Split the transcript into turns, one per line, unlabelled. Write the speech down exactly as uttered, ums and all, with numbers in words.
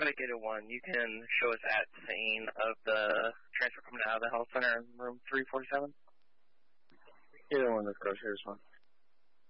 Medicated one, you can show us at scene of the transfer coming out of the health center in room three forty-seven.
Either one of those goes here is fine.